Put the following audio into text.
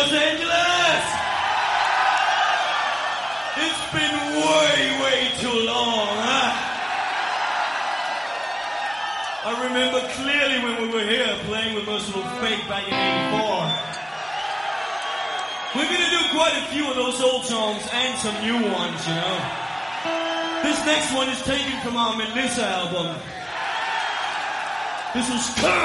Los Angeles! It's been way too long, huh? I remember clearly when we were here playing with Merciful Fate back in '84. We're gonna do quite a few of those old songs and some new ones, you know. This next one is taken from our Melissa album. This was